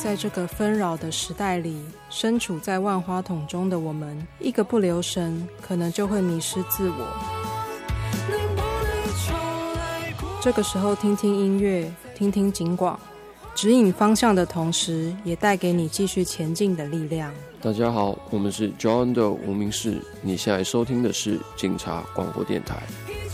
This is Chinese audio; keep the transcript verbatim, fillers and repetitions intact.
在这个纷扰的时代里，身处在万花筒中的我们，一个不留神，可能就会迷失自我。这个时候听听音乐，听听警广，指引方向的同时，也带给你继续前进的力量。 大家好，我们是 John 的无名氏，你现在收听的是警察广播电台。